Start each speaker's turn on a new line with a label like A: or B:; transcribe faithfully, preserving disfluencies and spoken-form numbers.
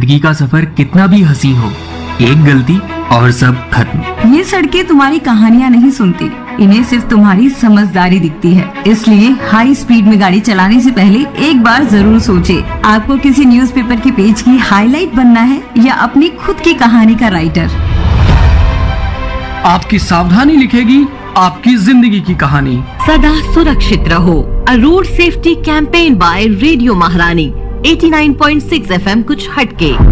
A: जिंदगी का सफर कितना भी हंसी हो, एक गलती और सब खत्म।
B: ये सड़कें तुम्हारी कहानियाँ नहीं सुनती, इन्हें सिर्फ तुम्हारी समझदारी दिखती है। इसलिए हाई स्पीड में गाड़ी चलाने से पहले एक बार जरूर सोचे। आपको किसी न्यूज़पेपर के पेज की हाईलाइट बनना है या अपनी खुद की कहानी का राइटर।
C: आपकी सावधानी लिखेगी आपकी जिंदगी की कहानी।
D: सदा सुरक्षित रहो। अ road safety campaign bye radio महारानी eighty nine point six F M कुछ हटके।